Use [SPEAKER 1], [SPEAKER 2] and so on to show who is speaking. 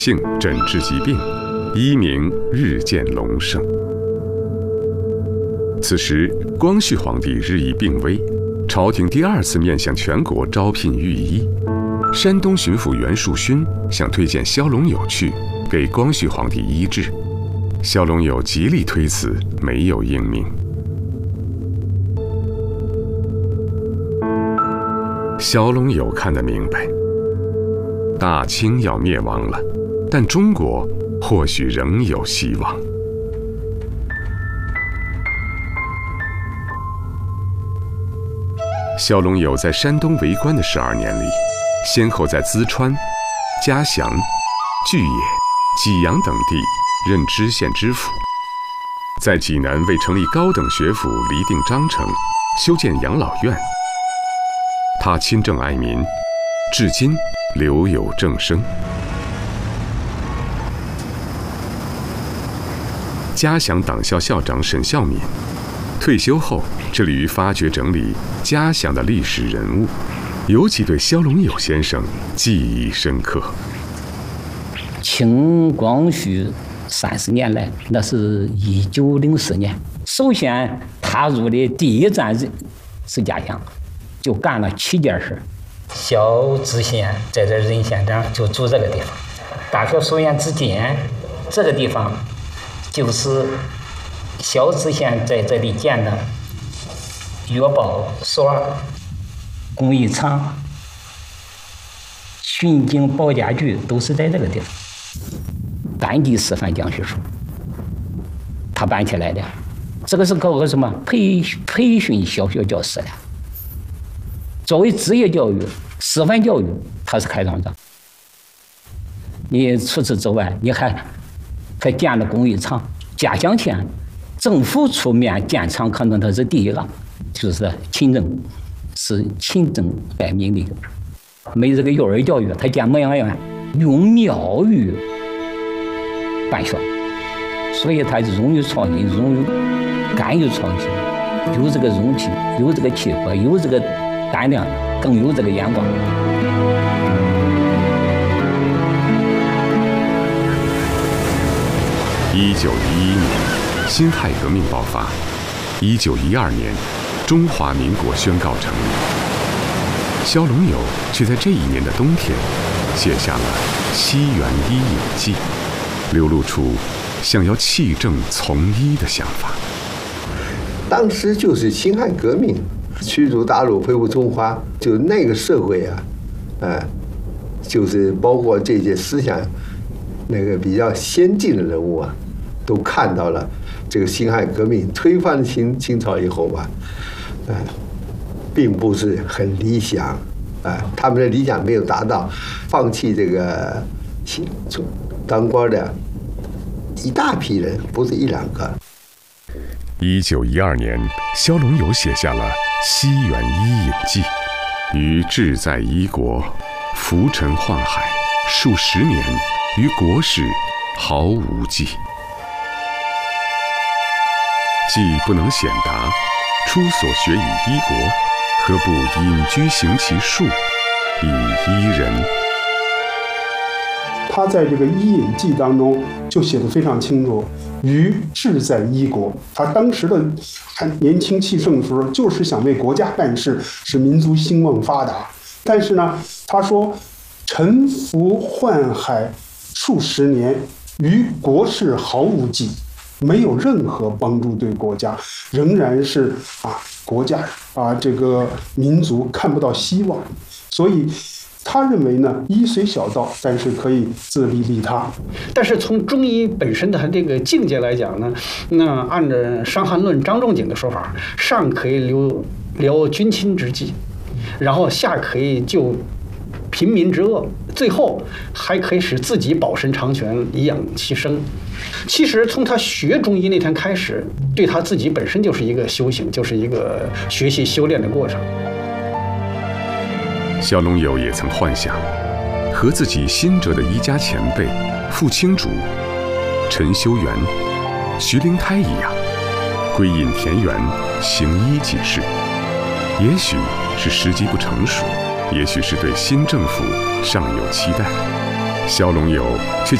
[SPEAKER 1] 性诊治疾病，医名日渐隆盛。此时，光绪皇帝日益病危，朝廷第二次面向全国招聘御医。山东巡抚袁树勋想推荐萧龙友去给光绪皇帝医治，萧龙友极力推辞，没有应命。萧龙友看得明白，大清要灭亡了，但中国或许仍有希望。萧龙友在山东为官的12年里，先后在淄川、嘉祥、巨野、济阳等地任知县知府，在济南为成立高等学府厘定章程，修建养老院。他亲政爱民，至今留有正声。嘉祥党校校长沈孝敏退休后，致力于发掘整理嘉祥的历史人物，尤其对萧龙友先生记忆深刻。
[SPEAKER 2] 清光绪30年来，那是1904年，首先踏入的第一站是嘉祥，就干了7件事。萧知县在这任县长，就住这个地方。大学书院之间，这个地方就是萧知县在这里建的药报所、工艺厂、巡警保家局，都是在这个地方。单地师范讲学所，他办起来的。这个是搞个什么培训小学教师的。作为职业教育、师范教育，他是开创者。你除此之外，你还建了工艺厂。嘉祥县政府出面建厂，可能他是第一个，就是勤政，是勤政爱民的。没这个幼儿教育，他建牧羊院，用庙宇办学，所以他勇于创新，敢于创新，有这个勇气，有这个气魄，有这个胆量，更有这个眼光。
[SPEAKER 1] 1911年，辛亥革命爆发。1912年，中华民国宣告成立。萧龙友却在这一年的冬天，写下了《西园医隐记》，流露出想要弃政从医的想法。
[SPEAKER 3] 当时就是辛亥革命，驱逐鞑虏，恢复中华，就那个社会啊，就是包括这些思想，那个比较先进的人物啊，都看到了这个辛亥革命推翻了清朝以后吧，并不是很理想，他们的理想没有达到，放弃这个当官的一大批人，不是1、2个。
[SPEAKER 1] 1912年，萧龙友写下了《西园医隐记》，于志在医国，浮沉宦海，数10年，于国事毫无记。既不能显达，初所学以医国，何不隐居行其术，以医人？
[SPEAKER 4] 他在这个《医隐记》当中就写得非常清楚，于志在医国。他当时的还年轻气盛的时候，就是想为国家办事，使民族兴旺发达。但是呢，他说沉浮宦海数10年，于国事毫无记，没有任何帮助对国家，仍然是国家这个民族看不到希望。所以他认为呢，医虽小道，但是可以自利利他。
[SPEAKER 5] 但是从中医本身的这个境界来讲呢，那按照《伤寒论》张仲景的说法，上可以疗君亲之疾，然后下可以救贫民之恶，最后还可以使自己保身长全，以养其生。其实从他学中医那天开始，对他自己本身就是一个修行，就是一个学习修炼的过程。
[SPEAKER 1] 萧龙友也曾幻想，和自己新哲的医家前辈傅青竹、陈修元、徐灵胎一样，归隐田园，行医济世。也许是时机不成熟，也许是对新政府尚有期待。 骁龙游却